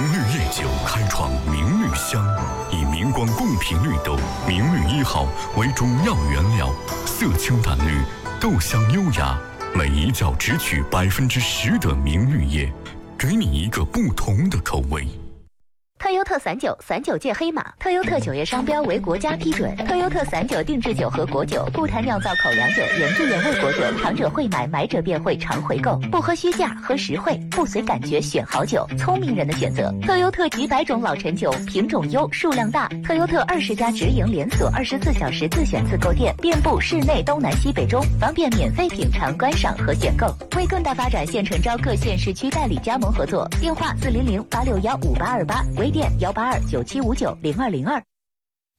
绿夜酒开创明绿香，以明光贡品绿豆明绿1号为主要原料，色清淡绿，豆香优雅，每一窖只取10%的明绿叶，给你一个不同的口味。 特优特散酒，散酒界黑马。特优特酒业商标为国家批准。特优特散酒定制酒和果酒，不谈酿造口粮酒，原汁原味果酒，尝者会买，买者便会常回购。不喝虚价，喝实惠，不随感觉选好酒，聪明人的选择。特优特几百种老陈酒，品种优，数量大。特优特20家直营连锁，24小时自选自购店，遍布市内东南西北中，方便免费品尝、观赏和选购。为更大发展，现诚招各县市区代理加盟合作，电话400-861-5828，微店182-9759-0202。